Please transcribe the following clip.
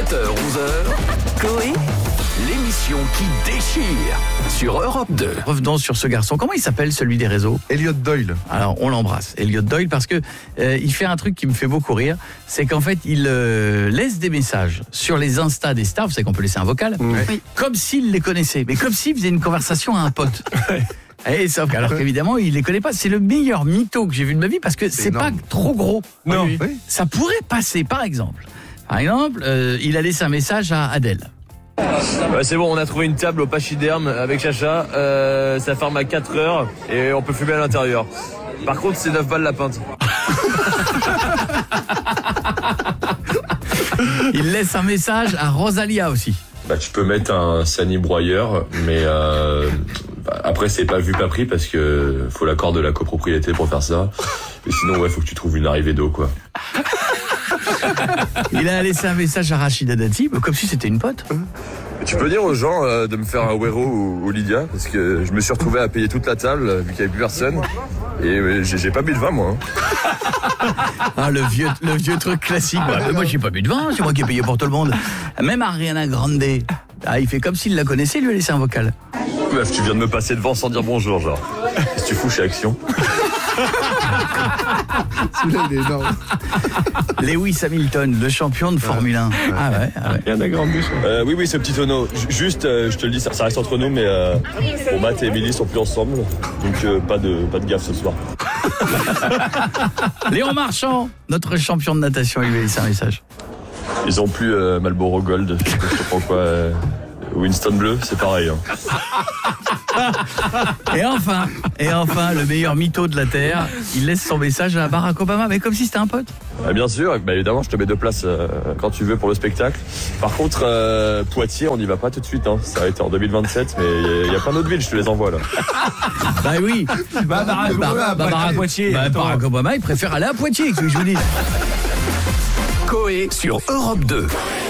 7h-11h, Coé, l'émission qui déchire sur Europe 2. Revenons sur ce garçon. Comment il s'appelle, celui des réseaux? Elliot Doyle. Alors, on l'embrasse, Elliot Doyle, parce que il fait un truc qui me fait beaucoup rire. C'est qu'en fait, il laisse des messages sur les Insta des stars. Vous savez qu'on peut laisser un vocal. Oui. Comme s'il les connaissait. Mais comme s'il faisait une conversation à un pote. Et sauf alors qu'évidemment, il les connaît pas. C'est le meilleur mytho que j'ai vu de ma vie parce que c'est pas énorme. trop gros. Non. Oui. Oui. Ça pourrait passer, par exemple. Il a laissé un message à Adèle. Ouais, c'est bon, on a trouvé une table au pachyderme avec Chacha. Ça ferme à 4h et on peut fumer à l'intérieur. Par contre, c'est 9 balles la pinte. Il laisse un message à Rosalia aussi. Bah, tu peux mettre un sani broyeur, mais après c'est pas vu pas pris parce que faut l'accord de la copropriété pour faire ça. Et sinon ouais, faut que tu trouves une arrivée d'eau quoi. Il a laissé un message à Rachida Dati, comme si c'était une pote. Tu peux dire aux gens de me faire un Wero ou Lydia parce que je me suis retrouvé à payer toute la table vu qu'il n'y avait plus personne. Et j'ai pas bu de vin moi. Ah, le vieux truc classique. Mais moi j'ai pas bu de vin, c'est moi qui ai payé pour tout le monde. Même Ariana Grande. Ah, il fait comme s'il la connaissait, il lui a laissé un vocal. Meuf, tu viens de me passer devant sans dire bonjour genre. Qu'est-ce que tu fous chez Action? Celui-là, il est énorme. Lewis Hamilton, le champion de Formule 1. Ah ouais. Il y en a grande bouche. Oui ce petit tonneau. Juste je te le dis, ça reste entre nous mais bon, Matt et Emily sont plus ensemble. Donc pas de gaffe ce soir. Léon Marchand, notre champion de natation, il lui a laissé un message. Ils ont plus Marlboro Gold, je sais pas pourquoi. Winston Bleu, c'est pareil. Hein. Et enfin, le meilleur mytho de la Terre, il laisse son message à Barack Obama, mais comme si c'était un pote. Bien sûr, évidemment, je te mets 2 places quand tu veux pour le spectacle. Par contre, Poitiers, on n'y va pas tout de suite. Hein. Ça va être en 2027, mais il y a plein d'autres villes, je te les envoie là. Bah oui. Barack Poitiers. Barack Obama, il préfère aller à Poitiers, que je vous dis. Coé sur Europe 2.